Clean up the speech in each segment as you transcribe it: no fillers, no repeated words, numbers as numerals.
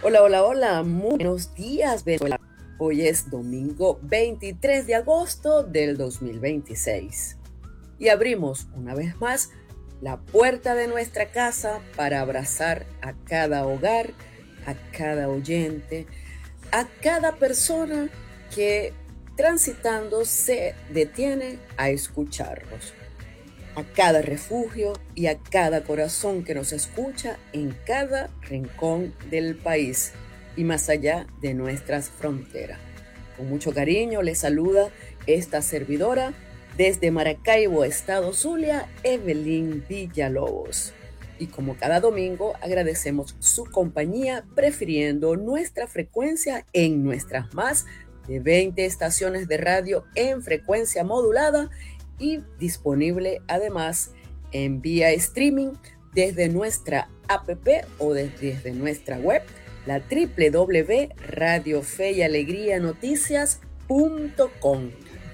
Hola, hola, hola, muy buenos días, Venezuela. Hoy es domingo 23 de agosto del 2026 y abrimos una vez más la puerta de nuestra casa para abrazar a cada hogar, a cada oyente, a cada persona que transitando se detiene a escucharnos, a cada refugio y a cada corazón que nos escucha en cada rincón del país y más allá de nuestras fronteras. Con mucho cariño les saluda esta servidora desde Maracaibo, Estado Zulia, Evelyn Villalobos. Y como cada domingo agradecemos su compañía prefiriendo nuestra frecuencia en nuestras más de 20 estaciones de radio en frecuencia modulada y disponible además en vía streaming desde nuestra app o desde nuestra web, la www.radiofeyalegrianoticias.com.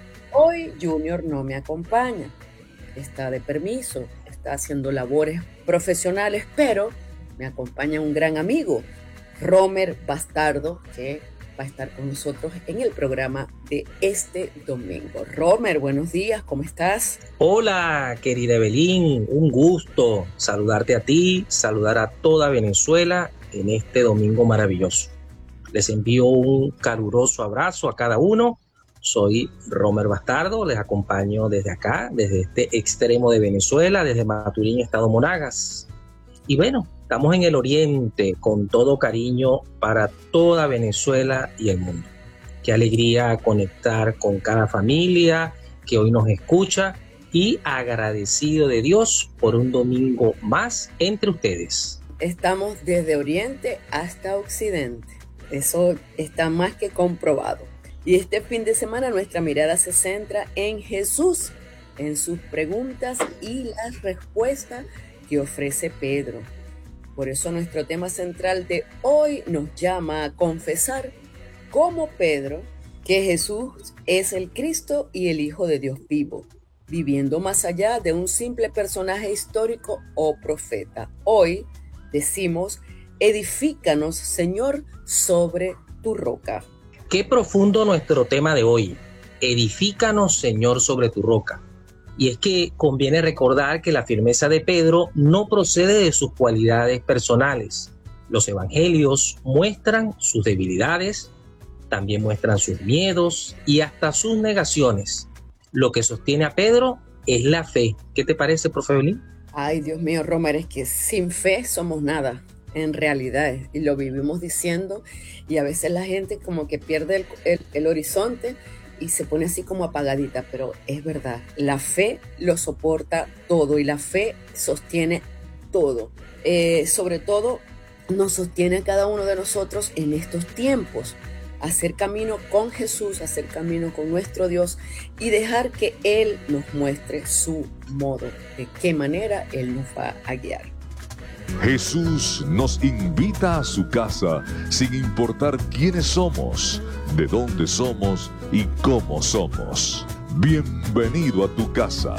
Hoy Junior no me acompaña, está de permiso, está haciendo labores profesionales, pero me acompaña un gran amigo, Romer Bastardo, que va a estar con nosotros en el programa de este domingo. Romer, buenos días, ¿cómo estás? Hola, querida Evelyn, un gusto saludarte a ti, saludar a toda Venezuela en este domingo maravilloso. Les envío un caluroso abrazo a cada uno. Soy Romer Bastardo, les acompaño desde acá, desde este extremo de Venezuela, desde Maturín, Estado Monagas. Y bueno, estamos en el oriente con todo cariño para toda Venezuela y el mundo. Qué alegría conectar con cada familia que hoy nos escucha y agradecido de Dios por un domingo más entre ustedes. Estamos desde oriente hasta occidente. Eso está más que comprobado. Y este fin de semana nuestra mirada se centra en Jesús, en sus preguntas y las respuestas que ofrece Pedro. Por eso nuestro tema central de hoy nos llama a confesar, como Pedro, que Jesús es el Cristo y el Hijo de Dios vivo, viviendo más allá de un simple personaje histórico o profeta. Hoy decimos, edifícanos, Señor, sobre tu roca. Qué profundo nuestro tema de hoy. Edifícanos, Señor, sobre tu roca. Y es que conviene recordar que la firmeza de Pedro no procede de sus cualidades personales. Los evangelios muestran sus debilidades, también muestran sus miedos y hasta sus negaciones. Lo que sostiene a Pedro es la fe. ¿Qué te parece, profe Evelyn? Ay, Dios mío, Romer, es que sin fe somos nada, en realidad, y lo vivimos diciendo, y a veces la gente como que pierde el horizonte y se pone así como apagadita, pero es verdad, la fe lo soporta todo y la fe sostiene todo. Sobre todo nos sostiene a cada uno de nosotros en estos tiempos. Hacer camino con Jesús, hacer camino con nuestro Dios y dejar que Él nos muestre su modo, de qué manera Él nos va a guiar. Jesús nos invita a su casa sin importar quiénes somos, de dónde somos y cómo somos. Bienvenido a tu casa.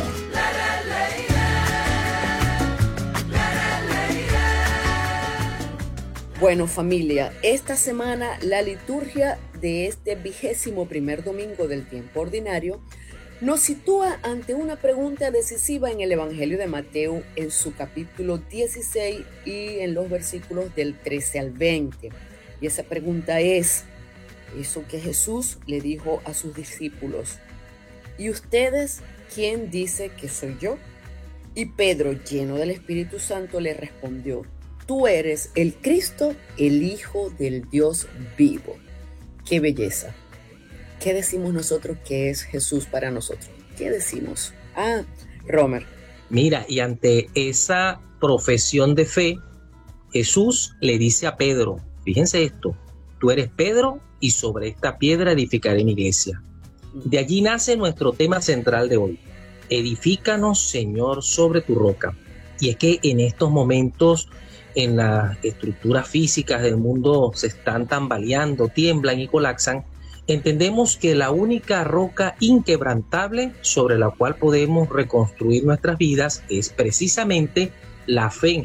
Bueno, familia, esta semana la liturgia de este 21º domingo del tiempo ordinario nos sitúa ante una pregunta decisiva en el Evangelio de Mateo en su capítulo 16 y en los versículos del 13 al 20. Y esa pregunta es eso que Jesús le dijo a sus discípulos: ¿y ustedes quién dice que soy yo? Y Pedro, lleno del Espíritu Santo, le respondió: tú eres el Cristo, el Hijo del Dios vivo. ¡Qué belleza! ¿Qué decimos nosotros que es Jesús para nosotros? ¿Qué decimos? Romer. Mira, y ante esa profesión de fe, Jesús le dice a Pedro, fíjense esto, tú eres Pedro y sobre esta piedra edificaré mi iglesia. De allí nace nuestro tema central de hoy. Edifícanos, Señor, sobre tu roca. Y es que en estos momentos en las estructuras físicas del mundo se están tambaleando, tiemblan y colapsan, entendemos que la única roca inquebrantable sobre la cual podemos reconstruir nuestras vidas es precisamente la fe en